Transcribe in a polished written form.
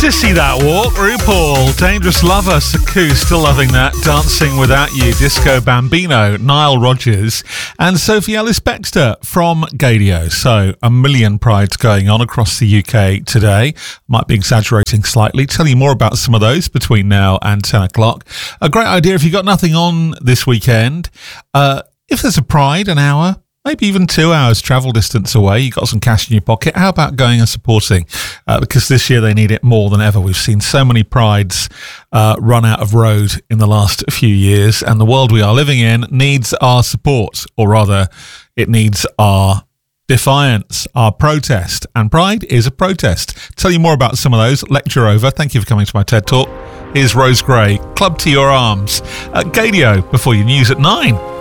Sissy That Walk, RuPaul, Dangerous Lover, Saku, still loving that, Dancing Without You, Disco Bambino, Nile Rodgers, and Sophie Ellis-Bextor from Gadio. So, a million prides going on across the UK today. Might be exaggerating slightly. Tell you more about some of those between now and 10 o'clock. A great idea if you've got nothing on this weekend. If there's a pride, an hour, maybe even 2 hours travel distance away, you've got some cash in your pocket, how about going and supporting? Because this year they need it more than ever. We've seen so many prides run out of road in the last few years, and the world we are living in needs our support, or rather, it needs our defiance, our protest. And Pride is a protest. Tell you more about some of those. Lecture over. Thank you for coming to my TED Talk. Here's Rose Gray, Club to Your Arms. Gadio, before your news at 9.